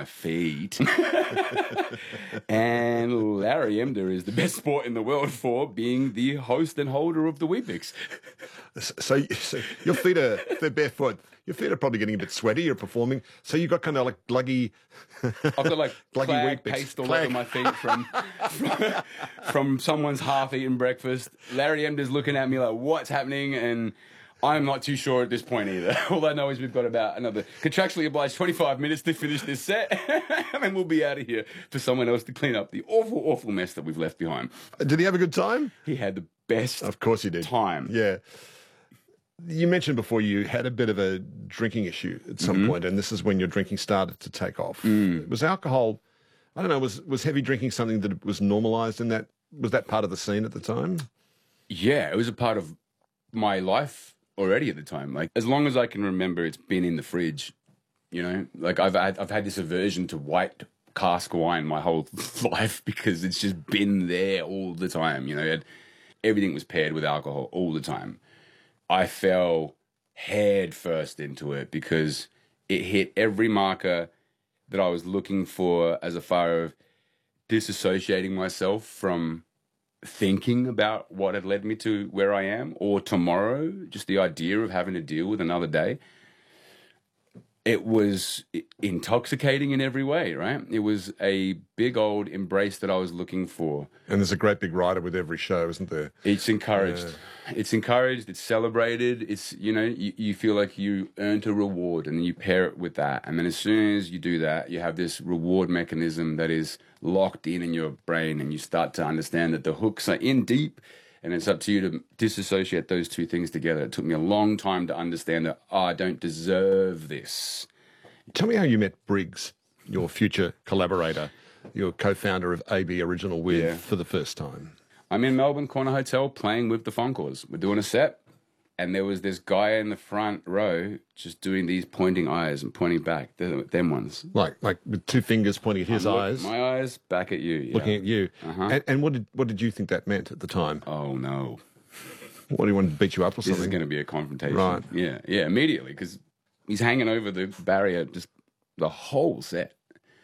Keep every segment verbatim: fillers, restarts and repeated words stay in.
my feet. And Larry Emder is the best sport in the world for being the host and holder of the Weet-Bix. So, so your feet are they're barefoot. Your feet are probably getting a bit sweaty. You're performing, so you got kind of like gluggy. I've got like gluggy clag Weet-Bix. paste all Clag. over my feet from, from from someone's half-eaten breakfast. Larry Emder's looking at me like, "What's happening?" And I'm not too sure at this point either. All I know is we've got about another contractually obliged twenty-five minutes to finish this set, and then we'll be out of here for someone else to clean up the awful, awful mess that we've left behind. Did he have a good time? He had the best Of course he did. time. Yeah. You mentioned before you had a bit of a drinking issue at some Mm-hmm. point, and this is when your drinking started to take off. Mm. Was alcohol, I don't know, was, was heavy drinking something that was normalised in that? Was that part of the scene at the time? Yeah, it was a part of my life already at the time. Like, as long as I can remember, it's been in the fridge. You know, like I've had, I've had this aversion to white cask wine my whole life because it's just been there all the time. You know, it, everything was paired with alcohol all the time. I fell head first into it because it hit every marker that I was looking for as a far of disassociating myself from thinking about what had led me to where I am, or tomorrow, just the idea of having to deal with another day. It was intoxicating in every way, right? It was a big old embrace that I was looking for. And there's a great big rider with every show, isn't there? It's encouraged. Yeah. It's encouraged. It's celebrated. It's, you know, you, you feel like you earned a reward and then you pair it with that. And then as soon as you do that, you have this reward mechanism that is locked in in your brain, and you start to understand that the hooks are in deep, and it's up to you to disassociate those two things together. It took me a long time to understand that, oh, I don't deserve this. Tell me how you met Briggs, your future collaborator, your co-founder of A B Original With, Yeah. for the first time. I'm in Melbourne Corner Hotel playing with the Funkors. We're doing a set, and there was this guy in the front row just doing these pointing eyes and pointing back, the, them ones. Like like with two fingers pointing at his I'm look- eyes, My eyes back at you. Yeah. looking at you. Uh-huh. And, and what did what did you think that meant at the time? Oh, no. What, do you want to beat you up or This is something? going to be a confrontation. Right. Yeah, yeah, immediately, because he's hanging over the barrier just the whole set.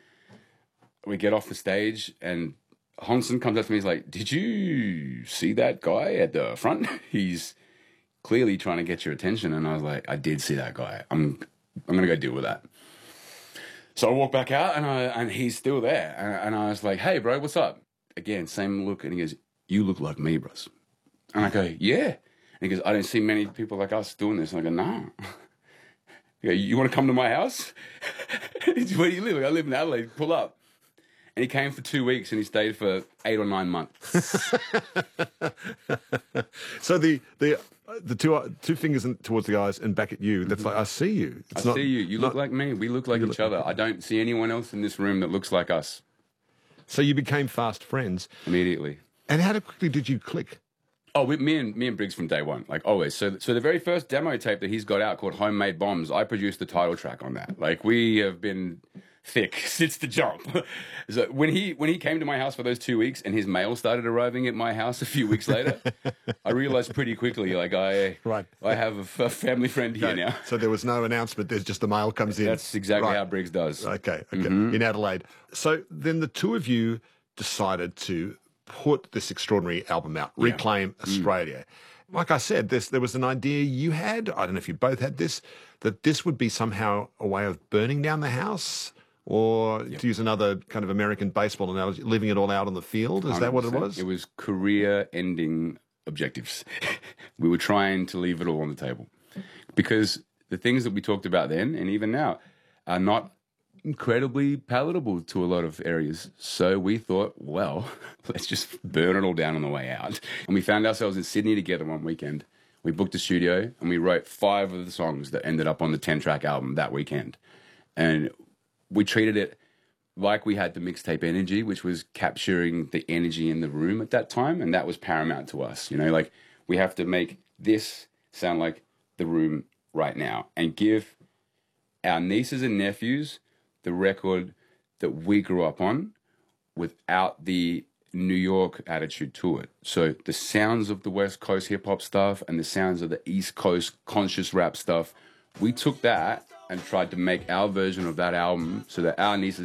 We get off the stage, and Honson comes up to me. He's like, "Did you see that guy at the front? He's clearly trying to get your attention." And I was like, "I did see that guy. I'm, I'm gonna go deal with that." So I walk back out, and I and he's still there, and, and I was like, "Hey, bro, what's up?" Again, same look, and he goes, "You look like me, bros." And I go, "Yeah." And he goes, "I don't see many people like us doing this." And I go, "No." He goes, "You want to come to my house?" Where do you live? I live in Adelaide. Pull up. And he came for two weeks, and he stayed for eight or nine months. So the the the two two fingers in, towards the eyes and back at you. That's like, I see you. It's I not, see you. You not- look like me. We look like each look- other. I don't see anyone else in this room that looks like us. So you became fast friends. Immediately. And how quickly did you click? Oh, with me and me and Briggs from day one, like always. So, so the very first demo tape that he's got out called "Homemade Bombs," I produced the title track on that. Like, we have been thick since the jump. So when he when he came to my house for those two weeks, and his mail started arriving at my house a few weeks later, I realized pretty quickly, like I Right. I have a, f- a family friend here now. So there was no announcement. There's just the mail comes in. That's exactly Right. how Briggs does. Okay, okay. In Adelaide. So then the two of you decided to put this extraordinary album out, Reclaim Australia. Like I said, this, there was an idea you had, I don't know if you both had this, that this would be somehow a way of burning down the house, or to use another kind of American baseball analogy, leaving it all out on the field. Is that what it one hundred percent. was? It was career-ending objectives. We were trying to leave it all on the table. Because the things that we talked about then, and even now, are not incredibly palatable to a lot of areas. So we thought, well, let's just burn it all down on the way out. And we found ourselves in Sydney together one weekend. We booked a studio, and we wrote five of the songs that ended up on the ten-track album that weekend. And we treated it like we had the mixtape energy, which was capturing the energy in the room at that time, and that was paramount to us. You know, like, we have to make this sound like the room right now, and give our nieces and nephews the record that we grew up on without the New York attitude to it. So the sounds of the West Coast hip-hop stuff and the sounds of the East Coast conscious rap stuff, we took that and tried to make our version of that album so that our nieces